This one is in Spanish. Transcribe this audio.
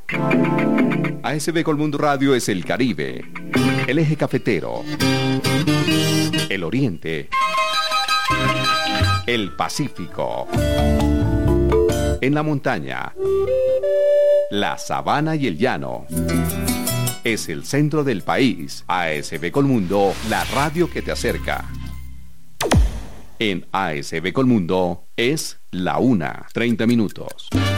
ASB Colmundo Radio es el Caribe, el eje cafetero, el Oriente, el Pacífico, en la montaña, la sabana y el llano. Es el centro del país. ASB Colmundo, la radio que te acerca. En ASB Colmundo es la 1:30.